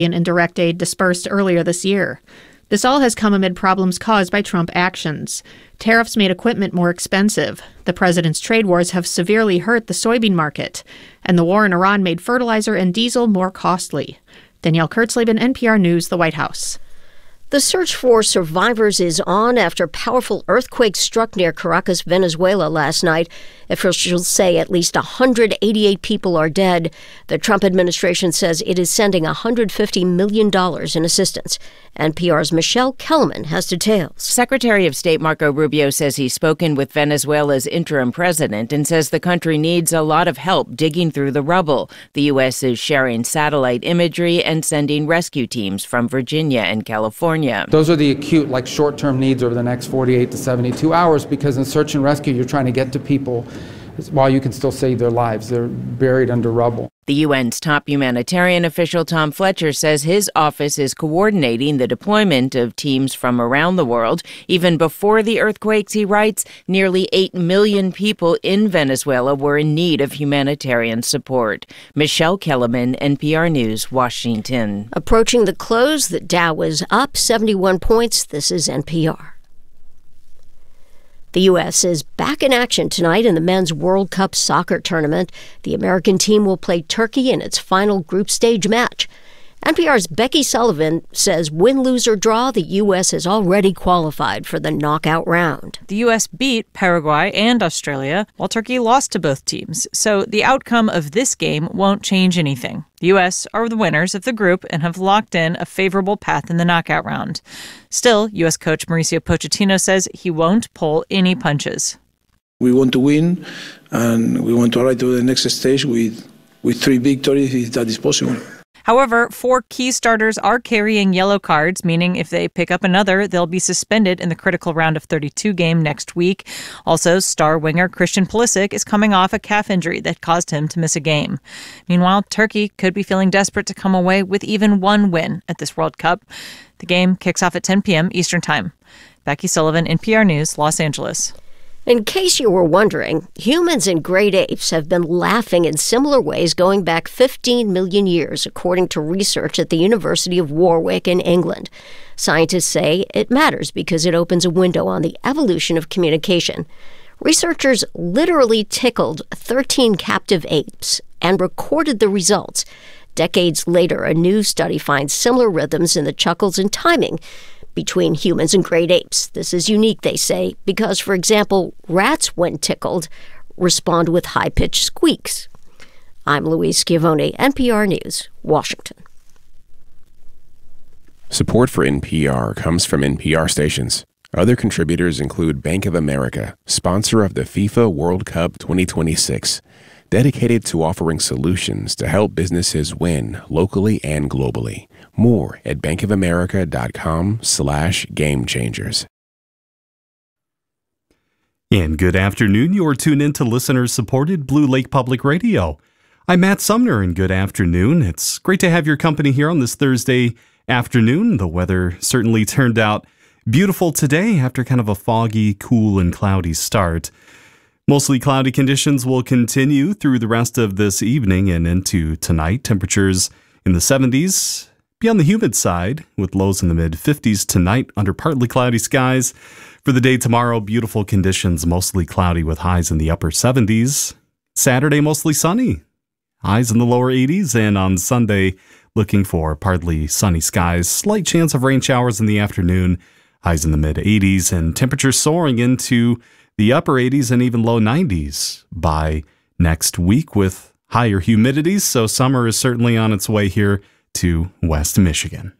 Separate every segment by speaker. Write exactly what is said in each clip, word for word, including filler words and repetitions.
Speaker 1: in indirect aid dispersed earlier this year. This all has come amid problems caused by Trump actions. Tariffs made equipment more expensive. The president's trade wars have severely hurt the soybean market. And the war in Iran made fertilizer and diesel more costly. Danielle Kurtzleben, N P R News, the White House.
Speaker 2: The search for survivors is on after powerful earthquakes struck near Caracas, Venezuela last night. Officials say at least one hundred eighty-eight people are dead. The Trump administration says it is sending one hundred fifty million dollars in assistance. N P R's Michelle Kellerman has details.
Speaker 3: Secretary of State Marco Rubio says he's spoken with Venezuela's interim president and says the country needs a lot of help digging through the rubble. The U S is sharing satellite imagery and sending rescue teams from Virginia and California.
Speaker 4: Those are the acute, like short-term needs over the next forty-eight to seventy-two hours, because in search and rescue, you're trying to get to people while you can still save their lives. They're buried under rubble.
Speaker 3: The U N's top humanitarian official, Tom Fletcher, says his office is coordinating the deployment of teams from around the world. Even before the earthquakes, he writes, nearly eight million people in Venezuela were in need of humanitarian support. Michelle Kellerman, N P R News, Washington.
Speaker 2: Approaching the close, the Dow was up seventy-one points. This is N P R. The U S is back in action tonight in the Men's World Cup soccer tournament. The American team will play Turkey in its final group stage match. N P R's Becky Sullivan says win, lose, or draw, the U S has already qualified for the knockout round.
Speaker 5: The U S beat Paraguay and Australia, while Turkey lost to both teams. So the outcome of this game won't change anything. The U S are the winners of the group and have locked in a favorable path in the knockout round. Still, U S coach Mauricio Pochettino says he won't pull any punches.
Speaker 6: We want to win, and we want to arrive to the next stage with, with three victories if that is possible.
Speaker 5: However, four key starters are carrying yellow cards, meaning if they pick up another, they'll be suspended in the critical round of thirty-two game next week. Also, star winger Christian Pulisic is coming off a calf injury that caused him to miss a game. Meanwhile, Turkey could be feeling desperate to come away with even one win at this World Cup. The game kicks off at ten p.m. Eastern Time. Becky Sullivan, N P R News, Los Angeles.
Speaker 2: In case you were wondering, humans and great apes have been laughing in similar ways going back fifteen million years, according to research at the University of Warwick in England. Scientists say it matters because it opens a window on the evolution of communication. Researchers literally tickled thirteen captive apes and recorded the results. Decades later, a new study finds similar rhythms in the chuckles and timing between humans and great apes. This is unique, they say, because, for example, rats, when tickled, respond with high-pitched squeaks. I'm Louise Schiavone, N P R News, Washington.
Speaker 7: Support for N P R comes from N P R stations. Other contributors include Bank of America, sponsor of the FIFA World Cup twenty twenty-six, dedicated to offering solutions to help businesses win locally and globally. More at bankofamerica.com slash game changers.
Speaker 8: And good afternoon. You're tuned in to listener-supported Blue Lake Public Radio. I'm Matt Sumner, and good afternoon. It's great to have your company here on this Thursday afternoon. The weather certainly turned out beautiful today after kind of a foggy, cool, and cloudy start. Mostly cloudy conditions will continue through the rest of this evening and into tonight. Temperatures in the seventies. Be on the humid side with lows in the mid fifties tonight under partly cloudy skies. For the day tomorrow, beautiful conditions, mostly cloudy with highs in the upper seventies. Saturday, mostly sunny, highs in the lower eighties. And on Sunday, looking for partly sunny skies, slight chance of rain showers in the afternoon, highs in the mid eighties, and temperatures soaring into the upper eighties and even low nineties by next week with higher humidities. So summer is certainly on its way here to West Michigan.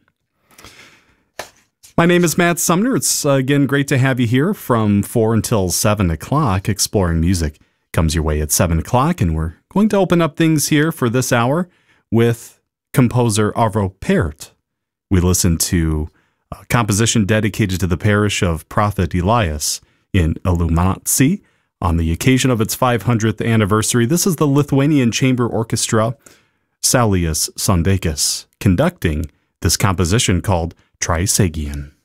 Speaker 8: My name is Matt Sumner. It's, uh, again, great to have you here from four until seven o'clock. Exploring Music comes your way at seven o'clock, and we're going to open up things here for this hour with composer Arvo Pärt. We listen to a composition dedicated to the parish of Prophet Elias in Illuminati on the occasion of its five hundredth anniversary. This is the Lithuanian Chamber Orchestra, Saulius Sondeikis, conducting this composition called Trisagion.